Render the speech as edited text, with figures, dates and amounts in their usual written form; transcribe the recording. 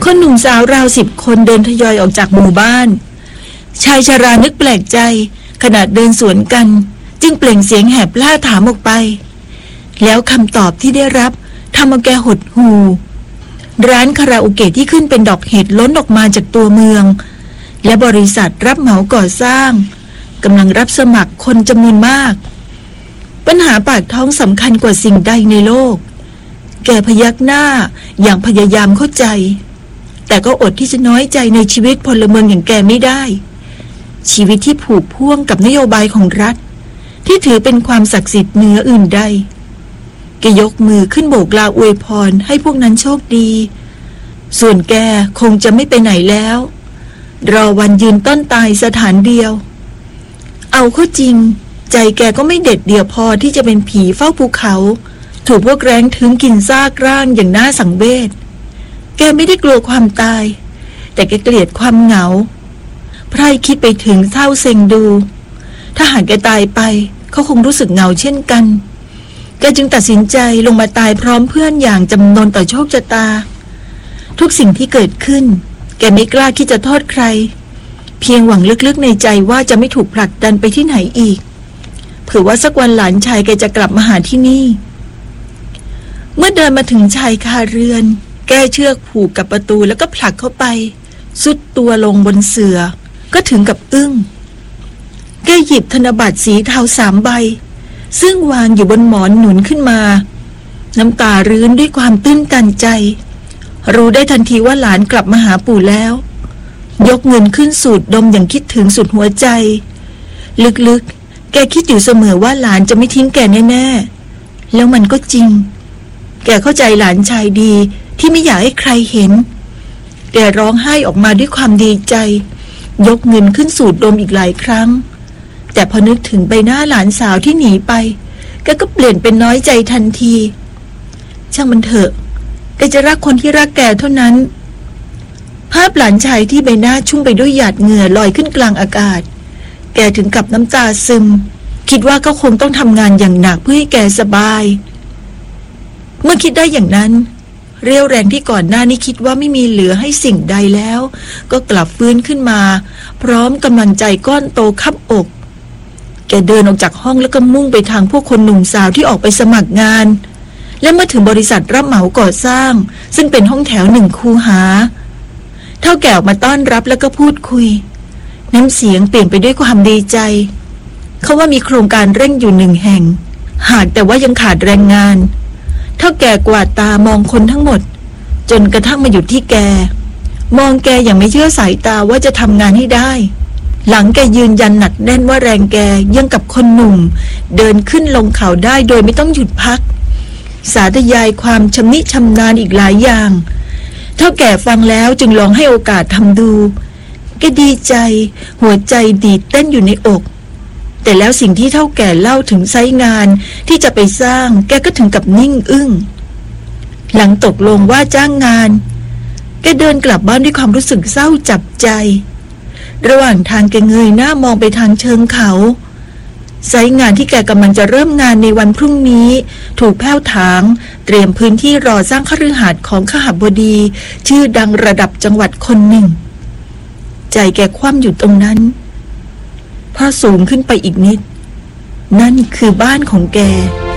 คนหนุ่มสาวราว10 คนเดินทยอยออกจากหมู่บ้านชายชรานึกแปลกใจขณะเดินสวนกันจึงเปล่งเสียงแหบล่าถามออกไปแล้วคำตอบที่ได้รับทำเอาแกหดหู่ร้านคาราโอเกะที่ขึ้นเป็นดอกเห็ดล้นออกมาจากตัวเมืองและบริษัทรับเหมาก่อสร้างกำลังรับสมัครคนจำนวนมากปัญหาปากท้องสำคัญกว่าสิ่งใดในโลกแกพยักหน้าอย่างพยายามเข้าใจแต่ก็อดที่จะน้อยใจในชีวิตพลเมืองอย่างแกไม่ได้ชีวิตที่ผูกพ่วงกับนโยบายของรัฐที่ถือเป็นความศักดิ์สิทธิ์เหนืออื่นใดแกยกมือขึ้นโบกลาอวยพรให้พวกนั้นโชคดีส่วนแกคงจะไม่ไปไหนแล้วรอวันยืนต้นตายสถานเดียวเอาเข้าจริงใจแกก็ไม่เด็ดเดี่ยวพอที่จะเป็นผีเฝ้าภูเขาถูกพวกแรงถึงกินซากร่างอย่างน่าสังเวชแกไม่ได้กลัวความตายแต่แกเกลียดความเหงาไพร่คิดไปถึงเศร้าเซ็งดูถ้าหากแกตายไปเขาคงรู้สึกเหงาเช่นกันแกจึงตัดสินใจลงมาตายพร้อมเพื่อนอย่างจำนนต่อโชคชะตาทุกสิ่งที่เกิดขึ้นแกไม่กล้าคิดจะโทษใครเพียงหวังลึกๆในใจว่าจะไม่ถูกผลักดันไปที่ไหนอีกเผื่อว่าสักวันหลานชายแกจะกลับมาหาที่นี่เมื่อเดินมาถึงชายคาเรือนแก้เชือกผูกกับประตูแล้วก็ผลักเข้าไปสุดตัวลงบนเสื่อก็ถึงกับอึ้งแกหยิบธนบัตรสีเทา3 ใบซึ่งวางอยู่บนหมอนหนุนขึ้นมาน้ำตารื้นด้วยความตื้นตันใจรู้ได้ทันทีว่าหลานกลับมาหาปู่แล้วยกเงินขึ้นสูดดมอย่างคิดถึงสุดหัวใจลึกๆแกคิดอยู่เสมอว่าหลานจะไม่ทิ้งแกแน่ๆแล้วมันก็จริงแกเข้าใจหลานชายดีที่ไม่อยากให้ใครเห็นแกร้องไห้ออกมาด้วยความดีใจยกเงินขึ้นสูดดมอีกหลายครั้งแต่พอนึกถึงใบหน้าหลานสาวที่หนีไปแกก็เปลี่ยนเป็นน้อยใจทันทีช่างมันเถอะแกจะรักคนที่รักแกเท่านั้นภาพหลานชายที่ใบหน้าชุ่มไปด้วยหยาดเหงื่อลอยขึ้นกลางอากาศแกถึงกับน้ำตาซึมคิดว่าเขาคงต้องทำงานอย่างหนักเพื่อให้แกสบายเมื่อคิดได้อย่างนั้นเรี่ยวแรงที่ก่อนหน้านี้คิดว่าไม่มีเหลือให้สิ่งใดแล้วก็กลับฟื้นขึ้นมาพร้อมกำลังใจก้อนโตคับอกแกเดินออกจากห้องแล้วก็มุ่งไปทางพวกคนหนุ่มสาวที่ออกไปสมัครงานและเมื่อถึงบริษัทรับเหมาก่อสร้างซึ่งเป็นห้องแถว1 คูหาเท่าแก่ออกมาต้อนรับแล้วก็พูดคุยน้ำเสียงเปลี่ยนไปด้วยความดีใจเขาว่ามีโครงการเร่งอยู่1 แห่งหากแต่ว่ายังขาดแรงงานเท่าแก่กวาดตามองคนทั้งหมดจนกระทั่งมาหยุดที่แกมองแกอย่างไม่เชื่อสายตาว่าจะทำงานให้ได้หลังแกยืนยันหนักแน่นว่าแรงแกยังกับคนหนุ่มเดินขึ้นลงเขาได้โดยไม่ต้องหยุดพักสาธยายความชำนิชำนาญอีกหลายอย่างเท่าแก่ฟังแล้วจึงลองให้โอกาสทำดูแกดีใจหัวใจดีดเต้นอยู่ในอกแต่แล้วสิ่งที่เท่าแก่เล่าถึงไซต์งานที่จะไปสร้างแกก็ถึงกับนิ่งอึ้งหลังตกลงว่าจ้างงานแกเดินกลับบ้านด้วยความรู้สึกเศร้าจับใจระหว่างทางแกเงยหน้ามองไปทางเชิงเขาไซต์งานที่แกกำลังจะเริ่มงานในวันพรุ่งนี้ถูกแผ้วถางเตรียมพื้นที่รอสร้างคฤหาสน์ของขหบดีชื่อดังระดับจังหวัดคนหนึ่งใจแกคว่ำอยู่ตรงนั้นพอสูงขึ้นไปอีกนิดนั่นคือบ้านของแก